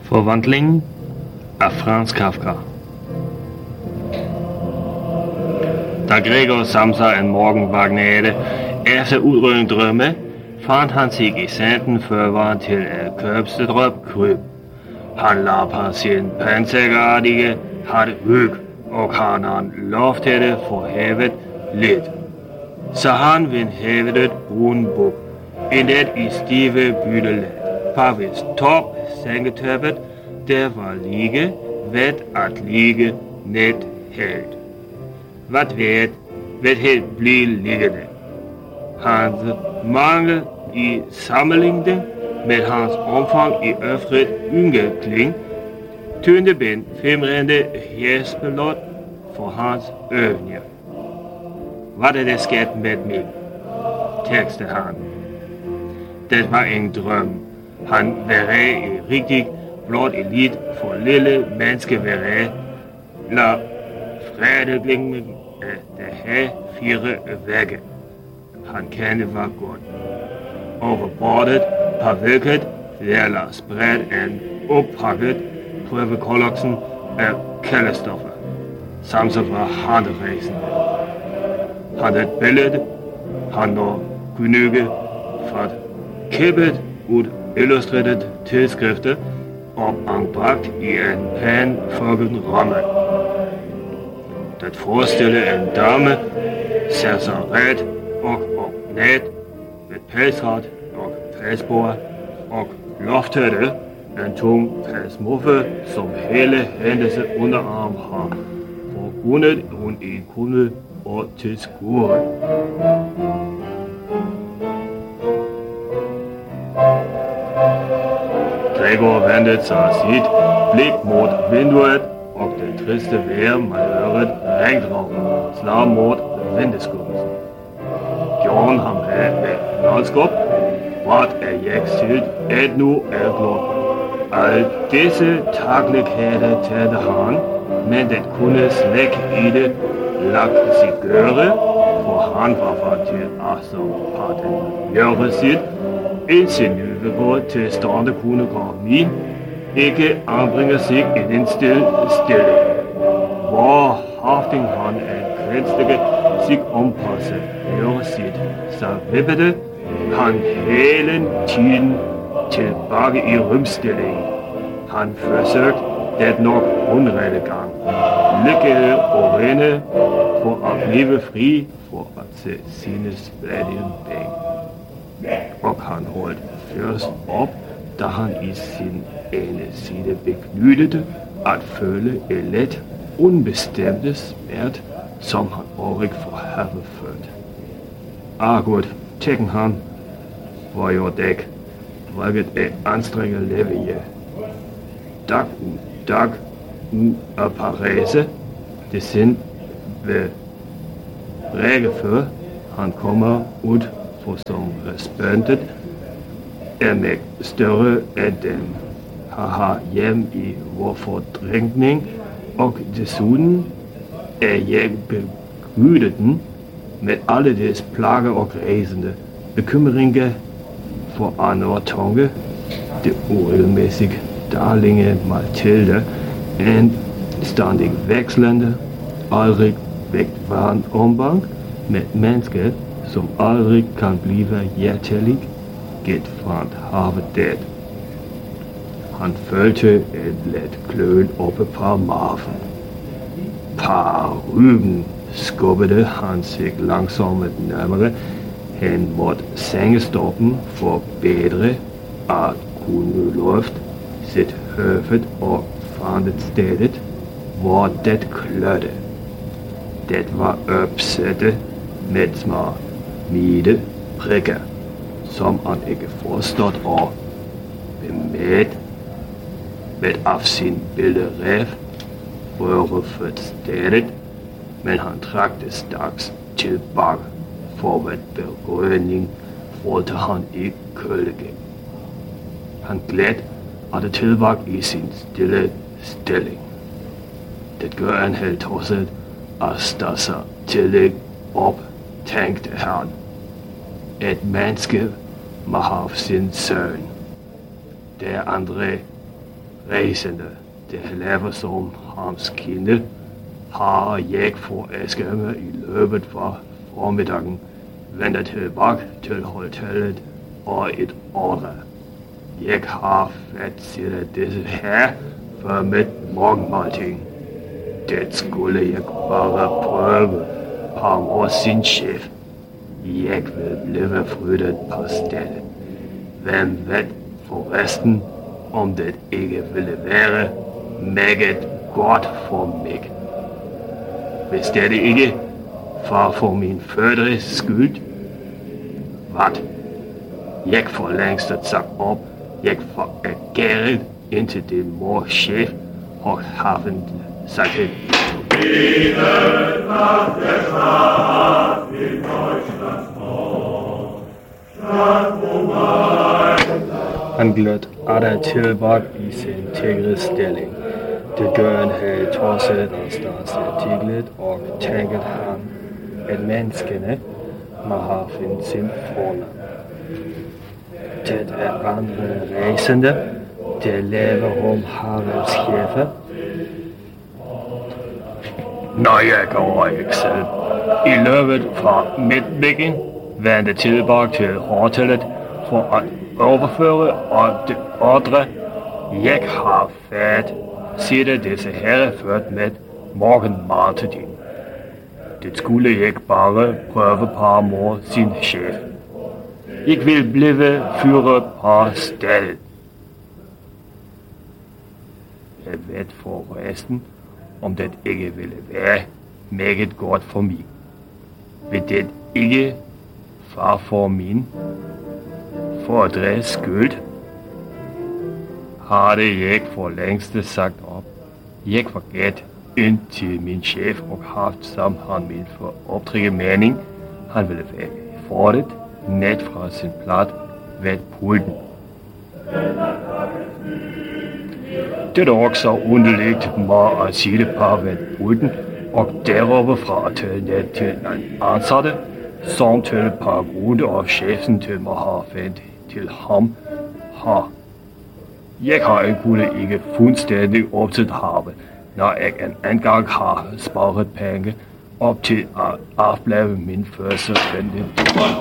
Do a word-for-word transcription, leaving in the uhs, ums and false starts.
Forvandlingen af Franz Kafka. Da Gregor Samsa en morgen vågnede efter udrygning drømme, fandt han sig i sanden førvaren til at købstedrøb kryb. Han la på sin pansækkerartige hatte ryg, og han han loftede for havet lidt. Så han vind havet brun buk, indet i stive byttelet. På hvis top sengetøbet, der var lige ved at ligge net helt. Hvad ved, ved helt blive liggende. Hans mangel i sammenligning med hans omfang i øvrigt yngekling, tynde ben femrende hjælpelot for hans øvninger. Hvad er det sket med mig? Tekste han. Det var en drøm. Han var i rigtig blot elit for lille menneske være. La fredeglingen af det have fire vægge. Han kendte var godt. Over bordet på hvilket der la spredt en oppakket prøvekolloksen af kældestoffer. Samsa var handrejsende. Han et billede, han når genüge fra kæppet ud illustreret tilskrifter og anbragt i en pæn folken ramme. Det forestiller en dame, ser sig ret og opnæt med pelsret og pelsbord og loftede en tung pelsmuffe, som hele hændelse underarm har forgrundet hun i kunde og til skuren. Gregor vendte sig sit blik mod vinduet, og det triste vejr med øret regndråben slag mod vindeskubben. Gjorde ham her med landskab, hvad er jeg silt, at nu er glad. Al disse takligheder talte han, men det kunne slet ikke lagt sig gøre, for han var for til at som parten gøre sit, insinuere til stående kunne komme, ikke anbringe sig i den stille stille. Hvor hafting han en kvænstige sig ompasse, gøre sit, så vippede han hele tiden tilbage i rymstilling. Han forsøgte det nok hundrede gang. Lykkede og rene for at blive fri for at se sine spædige ben. Og han holdt først op, da han i sin ene side beknyttede at føle et let unbestemte smert, som han overhovedet for have følt. Ah godt, tænkte han, hvor jo dæk, hvilket er anstrengt leve. Dag ud, dag ud af Parise, det sind ved række før, han kommer ud for som respondent, er med større end dem. Han har hjem i vor fordrænkning, og desuden er jeg begrydet den med alle des plager og græsende bekymringer for andre tunge, det uregelmæssige darlinge Mathilde, en standig vekslende, aldrig vægtvarende omgang med mennesker, som aldrig kan blive hjertelig getfrandt have det. Han følte et let kløen oppe på maven. På ryggen skubbede han sig langsomt nærmere hen mod sengestoppen for bedre at kunne løfte sit høfet og fandt stedet, hvor det klødte. Det var opsættet med små hvide prikker, som han ikke forstod og bemed med af sin billedrev røre for stedet, men han trak det straks tilbage, for hvad berøring rådte han i kølge. Han gled at det tilbage i sin stille stilling. Det gør han helt tosset, at stå sig tillæg op, tænkte han. Et menneske må have sin søn. Der andre rejsende, der laver som hans kinde, har jeg for Askerne i løbet fra formiddagen vendt tilbage til hotellet og et ordre. Jeg har fastsat disse her for mit morgenmåltid. Det skulle jeg bare prøve på mod sin chef. Jeg vil blive flyttet på stedet. Hvem ved forresten, om det ikke ville være meget godt for mig. Hvis det ikke var for min fødres skyld, hvad? Jeg får længst sagt op. Jeg får ageret indtil det mor chef og haven sagt det. Han glød atter tilbage i sin sikkerhedsstilling. Det døren havde torset af statsartiklet og tænket han, at menneskene må have fundet sin fornavn. Det er andre rejsende, der lever om Haralds chefer. Når jeg går ikke selv. I løbet fra midtbyggen vendte tilbage til hotellet for at overføre ordre. Jeg har fat sidder disse herrer ført med morgenmåltid. Det skulle jeg bare prøve på mod sin chef. Jeg vil blive fyret på stedet. Jeg ved forresten, om det ikke ville være meget godt for mig. Vil det ikke far for min fordres skyld? Har det jeg for længst sagt op. Jeg var gæt ind til min chef og haft sammen han min for optrykke mening. Han ville være forret net fra sin plat ved pulten. Det er også underligt med at sige på ved pulten og derover fra til net til en ansatte, som til på grund af chefen til må have fandt til ham har. Jeg har ikke ikke fuldstændig opsat have, når jeg en engang har sparet penge op til at afblave min første venlig.